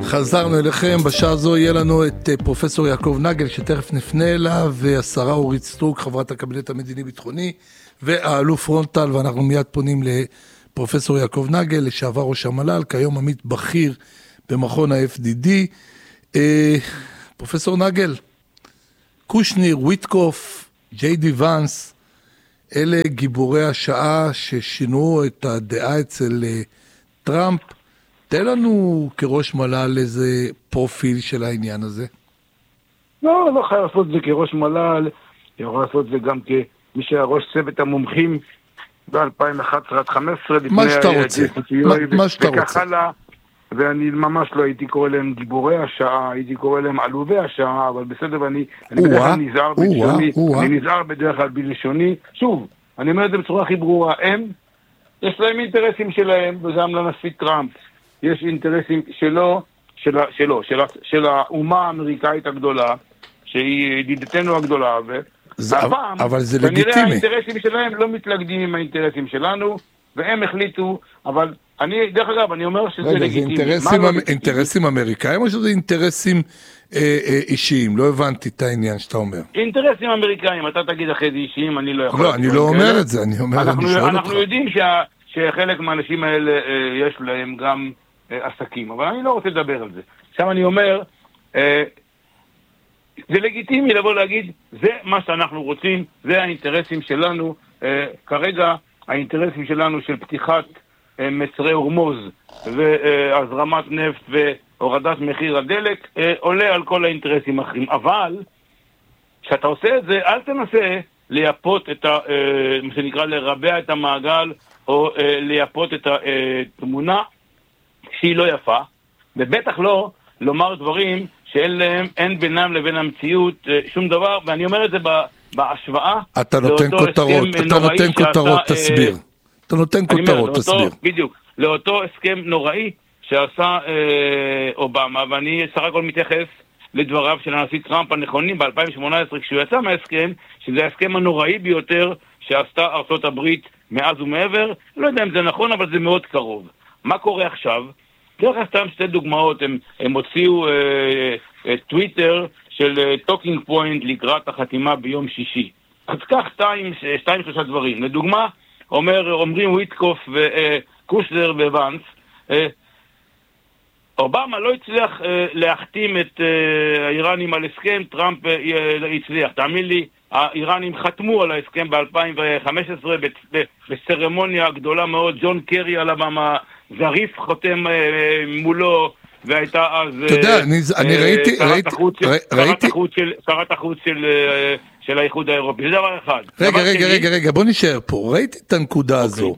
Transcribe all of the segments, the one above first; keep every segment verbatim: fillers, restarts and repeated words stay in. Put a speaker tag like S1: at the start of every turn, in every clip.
S1: חזרנו אליכם, בשעה זו יהיה לנו את פרופסור יעקב נגל שתכף נפנה אליו, והשרה אורית סטרוק, חברת הקבינט המדיני-ביטחוני, והאלוף פרונטל, ואנחנו מיד פונים לפרופסור יעקב נגל, לשעבר ראש המל"ל, כיום עמית בכיר במכון ה-אף די די. אה, פרופסור נגל, קושניר, וויטקוף, ג'יי די ואנס, אלה גיבורי השעה ששינו את הדעה אצל אה, טראמפ. תן לנו כראש מל"ל איזה פרופיל של העניין הזה.
S2: לא, לא חייב לעשות את זה כראש מל"ל, יכול לעשות את זה גם כמי שהיה ראש צוות המומחים ב-אלפיים ואחת עשרה עד חמש עשרה,
S1: מה שאתה רוצה, מה שאתה רוצה.
S2: ואני ממש לא הייתי קורא להם גיבורי השעה, הייתי קורא להם עלובי השעה, אבל בסדר, ואני בדרך כלל נזהר בלשוני, אני נזהר בדרך כלל בלשוני. שוב, אני אומר את זה בצורה הכי ברורה, הם, יש להם אינטרסים שלהם, וגם לנשיא טראמפ. יש אינטרסים שלו, של, שלו, של, של האומה האמריקאית הגדולה, שהיא ידידתנו הגדולה, והפעם,
S1: אבל זה לגיטימי.
S2: כנראה האינטרסים שלהם לא מתלכדים עם האינטרסים שלנו, והם החליטו, אבל אני, דרך אגב, אני אומר שזה
S1: רגע,
S2: לגיטימי.
S1: זה אינטרסים, לא אינטרסים אמריקאים, או שזה אינטרסים אה, אה, אישיים? לא הבנתי את העניין שאתה אומר.
S2: אינטרסים אמריקאים, אתה תגיד אחרי זה אישיים, אני לא יכול...
S1: לא, אני לא אומר את זה, אני אומר,
S2: אנחנו,
S1: אני שואל אותך.
S2: אנחנו יודעים שה, שחלק מהאנשים האלה אה, יש להם גם אה, עסקים, אבל אני לא רוצה לדבר על זה. עכשיו אני אומר, אה, זה לגיטימי לבוא להגיד, זה מה שאנחנו רוצים, זה האינטרסים שלנו, אה, כרגע האינטרסים שלנו של פתיחת אה, מצרי הורמוז והזרמת נפט והורדת מחיר הדלק, אה, עולה על כל האינטרסים האחרים. אבל, כשאתה עושה את זה, אל תנסה לייפות את ה... אה, מה שנקרא לרבע את המעגל, או אה, לייפות את התמונה שהיא לא יפה, ובטח לא לומר דברים שאין להם, אין בינם לבין המציאות אה, שום דבר, ואני אומר את זה ב, בהשוואה.
S1: אתה נותן כותרות, אתה נותן כותרות, תסביר. אתה נותן כותרות, תסביר.
S2: בדיוק, לאותו הסכם נוראי שעשה אה, אובמה, ואני סך הכל מתייחס לדבריו של הנשיא טראמפ הנכונים ב-אלפיים שמונה עשרה כשהוא יצא מההסכם, שזה ההסכם הנוראי ביותר שעשתה ארצות הברית מאז ומעבר. לא יודע אם זה נכון, אבל זה מאוד קרוב. מה קורה עכשיו? דרך סתם שתי דוגמאות, הם, הם הוציאו אה, אה, טוויטר של טוקינג פוינט לקראת החתימה ביום שישי. אז כך שתיים, שתיים שלושה דברים. לדוגמה, אומר, אומרים וויטקוף וקושנר וואנס, אה, אובמה לא הצליח אה, להחתים את אה, האיראנים על הסכם, טראמפ אה, הצליח. תאמין לי, האיראנים חתמו על ההסכם ב-אלפיים וחמש עשרה בסרמוניה גדולה מאוד, ג'ון קרי על הבמה, זריף חותם אה, מולו, והייתה אז...
S1: אתה יודע, אני,
S2: אה,
S1: אני ראיתי...
S2: שרת החוץ של,
S1: ראיתי...
S2: של, שרת החוץ של, אה, של האיחוד האירופי. זה דבר אחד.
S1: רגע,
S2: דבר
S1: רגע,
S2: שני,
S1: רגע, רגע, בוא נשאר פה. ראיתי את הנקודה okay. הזו.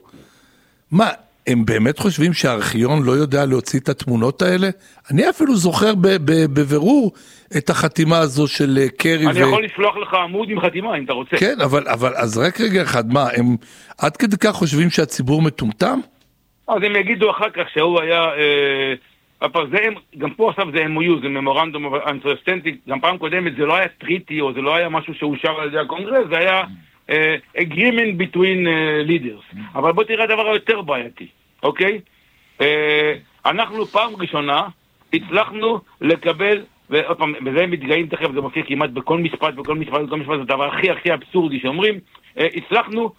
S1: מה, הם באמת חושבים שהארכיון לא יודע להוציא את התמונות האלה? אני אפילו זוכר בבירור את החתימה הזו של קרי.
S2: אני ו... יכול לשלוח לך עמוד עם חתימה, אם אתה רוצה.
S1: כן, אבל, אבל אז רק רגע אחד, מה, הם עד כדי כך חושבים שהציבור מטומטם?
S2: אז הם יגידו אחר כך שהוא היה... אה, זה, גם פה עכשיו זה אם או יו, זה ממורנדום of understanding, גם פעם קודמת זה לא היה טריטי, או זה לא היה משהו שאושר על ידי הקונגרס, זה היה uh, agreement between uh, leaders. אבל בוא תראה הדבר היותר בעייתי, אוקיי? Uh, אנחנו פעם ראשונה הצלחנו לקבל, ועוד פעם, בזה הם מתגאים תכף, זה מופיע כמעט בכל משפט, בכל משפט, בכל משפט, זה הדבר הכי הכי אבסורדי שאומרים, uh, הצלחנו,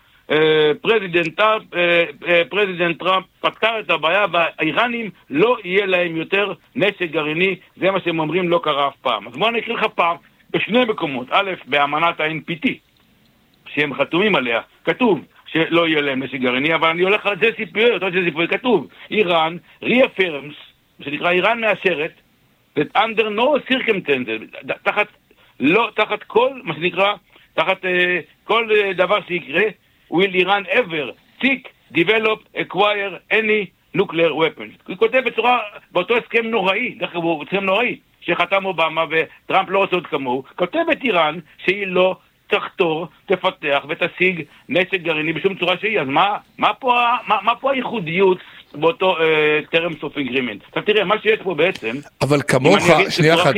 S2: פרזידנט טראמפ, פרזידנט טראמפ פתר את הבעיה, והאיראנים לא יהיה להם יותר נשק גרעיני, זה מה שהם אומרים לא קרה אף פעם. אז בוא אני אקריא לך פעם, בשני מקומות, א', באמנת ה-אן פי טי, שהם חתומים עליה, כתוב שלא יהיה להם נשק גרעיני, אבל אני הולך על ג'י סי פי או, אותו ג'י סי פי או, כתוב, איראן, reaffirms, שנקרא איראן מאשרת, that under no circumstances, תחת, לא, תחת כל, מה שנקרא, תחת uh, כל uh, דבר שיקרה, will Iran ever seek, develop, acquire any nuclear weapons. הוא כותב בצורה, באותו הסכם נוראי, דרך כלל הוא הסכם נוראי, שחתם אובמה וטראמפ לא רוצה עוד כמוהו, כותבת איראן שהיא לא תחתור, תפתח ותשיג נשק גרעיני בשום צורה שהיא. אז מה, מה פה, מה, מה פה הייחודיות באותו terms of agreement? אתה תראה, מה שיש פה בעצם... אבל כמוך,
S1: שנייה אחת,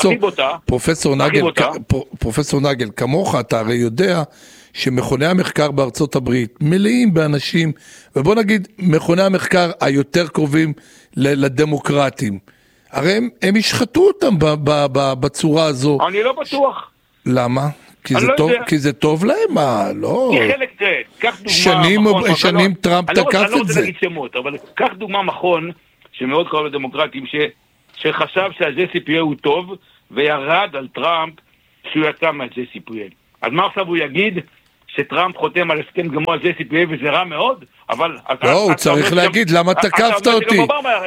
S1: פרופסור נגל, פרופסור נגל, כמוך אתה הרי יודע שמכוני המחקר בארצות הברית מלאים באנשים, ובוא נגיד, מכוני המחקר היותר קרובים לדמוקרטים, הרי הם, הם ישחטו אותם ב, ב, ב, בצורה הזו.
S2: אני לא בטוח.
S1: למה? כי זה,
S2: לא
S1: טוב,
S2: יודע.
S1: כי זה טוב להם, מה? לא.
S2: כי חלק, תראה, קח דוגמה...
S1: שנים,
S2: מכון,
S1: שנים
S2: לא,
S1: טראמפ תקף את זה.
S2: אני לא רוצה להגיד שמות, אבל קח דוגמה מכון, שמאוד קרוב לדמוקרטים, ש, שחשב שה-ג'יי סי פי איי הוא טוב, וירד על טראמפ שהוא יצא מה-ג'יי סי פי איי. אז מה עכשיו הוא יגיד? שטראמפ חותם על הסכם גמור ג'יי סי פי איי וזה רע מאוד? אבל...
S1: לא, הוא צריך להגיד, למה תקפת אותי?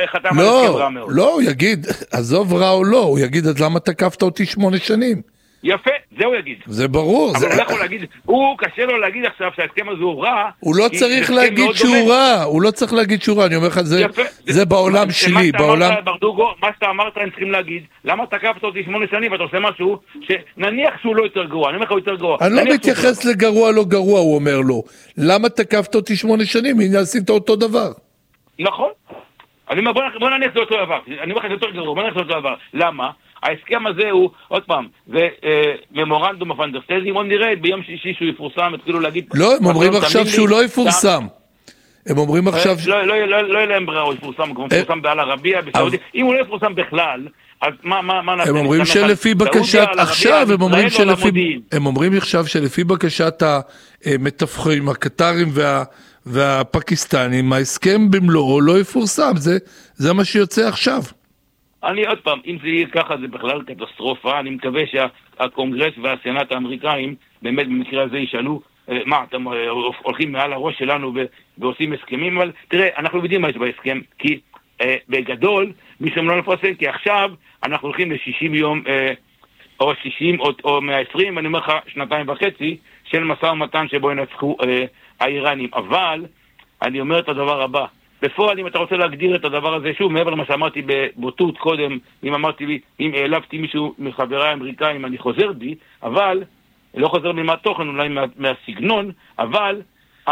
S1: לא, לא, הוא יגיד, עזוב רע או לא, הוא יגיד, אז למה תקפת אותי שמונה שנים?
S2: יפה, זה הוא יגיד.
S1: זה ברור.
S2: אבל הוא לא יכול להגיד, הוא קשה לו להגיד עכשיו שההסכם הזה הוא רע.
S1: הוא לא צריך להגיד שהוא רע, הוא לא צריך להגיד שהוא רע, אני אומר לך, זה בעולם שלי, בעולם...
S2: מה שאתה אמרת הם צריכים להגיד, למה תקפת אותי שמונה שנים ואתה עושה משהו שנניח שהוא לא יותר גרוע, אני אומר לך הוא יותר גרוע.
S1: אני לא מתייחס לגרוע לא גרוע, הוא אומר לו. למה תקפת אותי שמונה שנים, הנה עשית אותו דבר.
S2: נכון. אני אומר, בוא נניח זה אותו דבר, אני אומר לך זה יותר גרוע, בוא נניח זה אותו דבר. למה? ההסכם הזה הוא, עוד פעם, זה ממורנדום of understanding, בוא נראה ביום שישי שהוא יפורסם, התחילו להגיד...
S1: לא, הם אומרים עכשיו שהוא לא יפורסם. הם אומרים עכשיו...
S2: לא יהיה להם ברירה, הוא יפורסם, הוא יפורסם בעל הרביע, בסעודיה. אם הוא לא יפורסם בכלל, אז מה נעשה?
S1: הם אומרים שלפי בקשת... עכשיו, הם אומרים שלפי... הם אומרים עכשיו שלפי בקשת המתווכים, הקטרים והפקיסטנים, ההסכם במלואו לא יפורסם. זה מה שיוצא עכשיו.
S2: אני עוד פעם, אם זה יהיה ככה זה בכלל קטסטרופה, אני מקווה שהקונגרס והסנאט האמריקאים באמת במקרה הזה ישאלו, מה, אתם הולכים מעל הראש שלנו ועושים הסכמים, אבל תראה, אנחנו יודעים מה יש בהסכם, כי אה, בגדול, מי שהם לא נפרסם, כי עכשיו אנחנו הולכים ל-שישים יום, אה, או שישים או, או מאה ועשרים, אני אומר לך שנתיים וחצי, של משא ומתן שבו ינצחו אה, האיראנים, אבל אני אומר את הדבר הבא, בפועל, אם אתה רוצה להגדיר את הדבר הזה, שוב, מעבר למה שאמרתי בבוטות קודם, אם אמרתי לי, אם העלבתי מישהו מחבריי האמריקאים, אני חוזר בי, אבל, לא חוזר בי מהתוכן, אולי מה, מהסגנון, אבל, ה,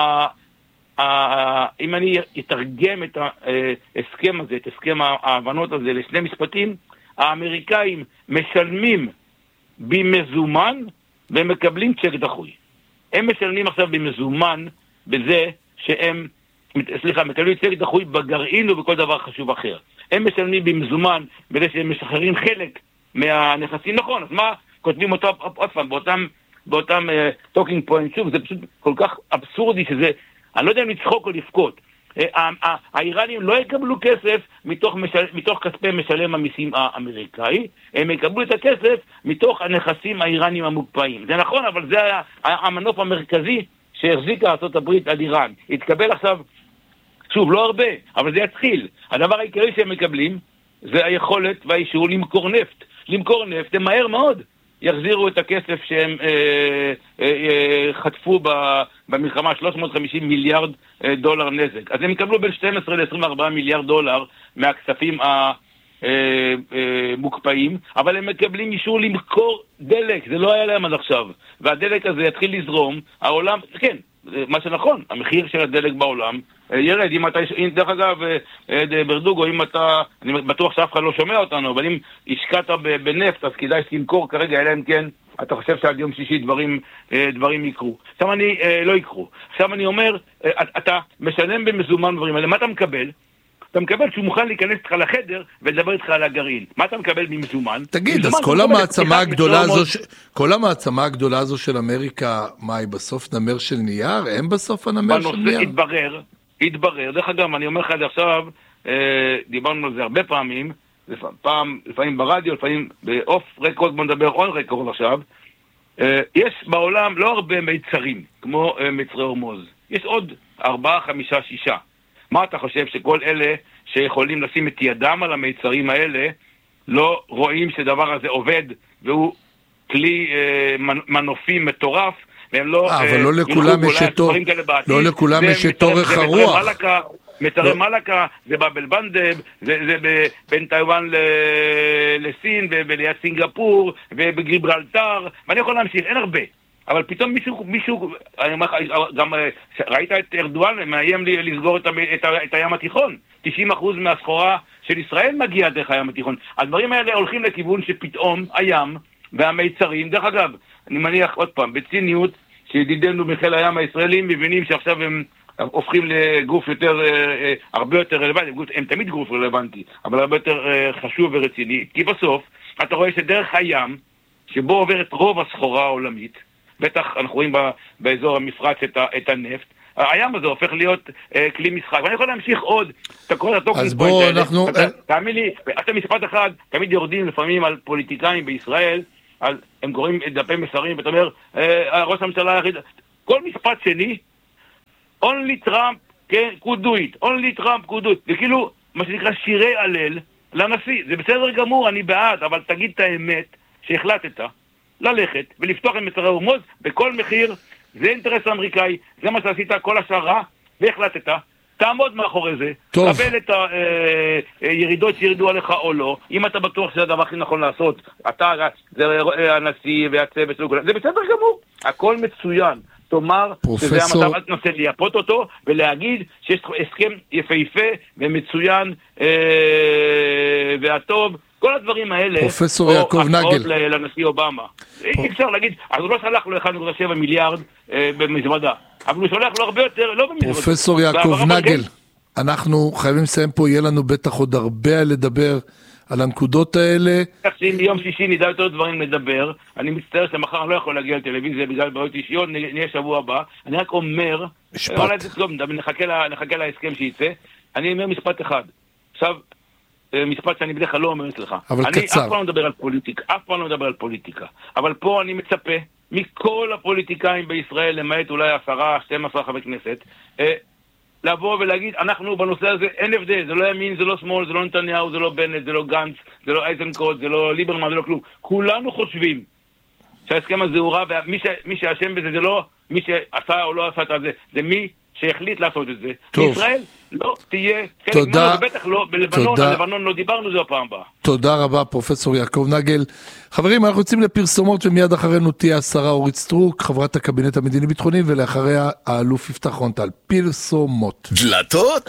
S2: ה, אם אני אתרגם את ההסכם הזה, את הסכם ההבנות הזה לשני משפטים, האמריקאים משלמים במזומן, והם מקבלים צ'ק דחוי. הם משלמים עכשיו במזומן, בזה שהם סליחה, מקבלים צ'ק דחוי בגרעין ובכל דבר חשוב אחר. הם משלמים במזומן בזה שהם משחררים חלק מהנכסים. נכון, אז מה כותבים אותו עוד פעם באותם, באותם uh, talking point, שוב, זה פשוט כל כך אבסורדי שזה, אני לא יודע אם לצחוק או לפקוט. Uh, האיראנים לא יקבלו כסף מתוך, משל, מתוך כספי משלם המיסים האמריקאי, הם יקבלו את הכסף מתוך הנכסים האיראנים המוקפאים. זה נכון, אבל זה המנוף המרכזי שהחזיקה ארצות הברית על איראן. התקבל עכשיו, שוב, לא הרבה, אבל זה יתחיל. הדבר העיקרי שהם מקבלים זה היכולת והאישור למכור נפט. למכור נפט, הם מהר מאוד יחזירו את הכסף שהם אה, אה, אה, חטפו במלחמה, שלוש מאות וחמישים מיליארד אה, דולר נזק. אז הם יקבלו בין שנים עשר לעשרים וארבעה מיליארד דולר מהכספים המוקפאים, אבל הם מקבלים אישור למכור דלק, זה לא היה להם עד עכשיו. והדלק הזה יתחיל לזרום, העולם, כן, מה שנכון, המחיר של הדלק בעולם ירד, אם אתה, דרך אגב, ברדוגו, אם אתה, אני בטוח שאף אחד לא שומע אותנו, אבל אם השקעת בנפט, אז כדאי שתמכור כרגע, אלא אם כן, אתה חושב שעד יום שישי דברים, דברים יקרו. עכשיו אני, לא יקרו. עכשיו אני אומר, אתה משלם במזומן דברים, אבל מה אתה מקבל? אתה מקבל שהוא מוכן להיכנס איתך לחדר ולדבר איתך על הגרעין. מה אתה מקבל במזומן?
S1: תגיד, אז כל המעצמה הגדולה הזו, כל המעצמה הגדולה הזו של אמריקה, מה היא בסוף נמר של נייר? הם בסוף הנמר של נייר?
S2: בנושא התברר, התברר. דרך אגב, אני אומר לך עד עכשיו, דיברנו על זה הרבה פעמים, פעם, לפעמים ברדיו, לפעמים באוף רקורד, בוא נדבר און רקורד עכשיו, יש בעולם לא הרבה מיצרים, כמו מצרי הורמוז. יש עוד ארבעה, חמישה, שישה. מה אתה חושב שכל אלה שיכולים לשים את ידם על המיצרים האלה לא רואים שדבר הזה עובד והוא כלי אה, מנופי מטורף והם לא...
S1: אה, אבל לא לכולם יש תור, לא לכולם יש תורך הרוח.
S2: מצרי מלאקה, זה באבל בנדב, זה, זה בין טיואן לסין וליד סינגפור ובגיברלטר, ואני יכול להמשיך, אין הרבה. אבל פתאום מישהו, מישהו, אני אומר, גם ראית את ארדואן, מאיים לי לסגור את, את, את הים התיכון. תשעים אחוז מהסחורה של ישראל מגיעה דרך הים התיכון. הדברים האלה הולכים לכיוון שפתאום הים והמיצרים, דרך אגב, אני מניח עוד פעם, בציניות, שידידנו בחיל הים הישראלים מבינים שעכשיו הם הופכים לגוף יותר, הרבה יותר רלוונטי, הם תמיד גוף רלוונטי, אבל הרבה יותר חשוב ורציני, כי בסוף אתה רואה שדרך הים, שבו עוברת רוב הסחורה העולמית, בטח אנחנו רואים באזור המפרץ את, את הנפט, הים הזה הופך להיות אה, כלי משחק, ואני יכול להמשיך עוד, אתה קורא את הטוקינג
S1: אז בואו אנחנו...
S2: אתה, תאמין לי, אתה משפט אחד, תמיד יורדים לפעמים על פוליטיקאים בישראל, על, הם קוראים דפי מסרים, ואתה אומר, אה, ראש הממשלה היחיד, כל משפט שני, only Trump, כן, could do it, only Trump could do it, זה כאילו, מה שנקרא שירי הלל לנשיא, זה בסדר גמור, אני בעד, אבל תגיד את האמת, שהחלטת ללכת ולפתוח את מצרי הורמוז בכל מחיר, זה אינטרס האמריקאי, זה מה שעשית כל השאר רע, והחלטת, תעמוד מאחורי זה, קבל את הירידות שירדו עליך או לא, אם אתה בטוח שזה הדבר הכי נכון לעשות, אתה, זה הנשיא והצוות, זה בסדר גמור, הכל מצוין, תאמר שזה המצב, אל תנסה לייפות אותו ולהגיד שיש הסכם יפהפה ומצוין והטוב, כל הדברים האלה,
S1: פרופסור יעקב נגל,
S2: לנשיא אובמה. אי אפשר להגיד, אז הוא לא שלח לו אחד נקודה שבע מיליארד במזוודה, אבל הוא שולח לו הרבה יותר, לא במזוודה.
S1: פרופסור יעקב נגל, אנחנו חייבים לסיים פה, יהיה לנו בטח עוד הרבה לדבר על הנקודות האלה.
S2: יום שישי נדע יותר דברים לדבר, אני מצטער שמחר אני לא יכול להגיע לטלוויזיה בגלל בעיות אישיות, נהיה שבוע הבא, אני רק אומר, נחכה להסכם שייצא, אני אומר משפט אחד, עכשיו, משפט שאני בדרך כלל לא אומר אצלך.
S1: אבל
S2: אני
S1: קצר.
S2: אף פעם לא מדבר על פוליטיקה, אף פעם לא מדבר על פוליטיקה. אבל פה אני מצפה מכל הפוליטיקאים בישראל, למעט אולי עשרה, שתים עשרה חברי כנסת, אה, לבוא ולהגיד, אנחנו בנושא הזה אין הבדל, זה לא ימין, זה לא שמאל, זה לא נתניהו, זה לא בנט, זה לא גנץ, זה לא אייזנקוט, זה לא ליברמן, זה לא כלום. כולנו חושבים שההסכם הזה הוא רע, ומי שאשם בזה זה לא מי שעשה או לא עשה את זה, זה מי שהחליט לעשות את זה.
S1: טוב.
S2: ישראל לא תהיה,
S1: תודה.
S2: בטח לא, בלבנון, בלבנון לא דיברנו זה הפעם הבאה.
S1: תודה רבה פרופסור יעקב נגל. חברים, אנחנו יוצאים לפרסומות ומיד אחרינו תהיה השרה אורית סטרוק, חברת הקבינט המדיני ביטחוני, ולאחריה האלוף יפתח רון-טל. פרסומות.
S3: דלתות?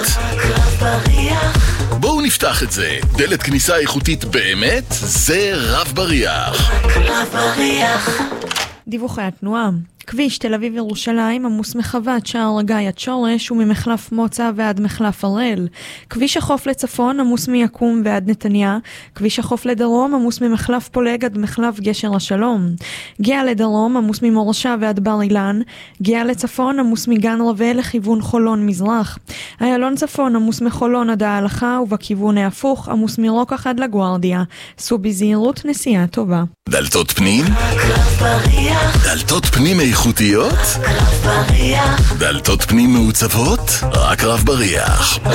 S3: בואו נפתח את זה. דלת כניסה איכותית באמת, זה רב בריח. רב בריח.
S4: דיווחי התנועה. כביש תל אביב ירושלים עמוס מחוות שער הגיא עד שורש וממחלף מוצא ועד מחלף הראל. כביש החוף לצפון עמוס מיקום ועד נתניה. כביש החוף לדרום עמוס ממחלף פולג עד מחלף גשר השלום. גאה לדרום עמוס ממורשה ועד בר אילן. גאה לצפון עמוס מגן רווה לכיוון חולון מזרח. איילון צפון עמוס מחולון עד ההלכה ובכיוון ההפוך עמוס מרוקח עד לגוארדיה. סעו בזהירות, נסיעה טובה.
S3: דלתות פנים? דלתות פנים איכותיות? דלתות פנים מעוצבות? רק רב בריח.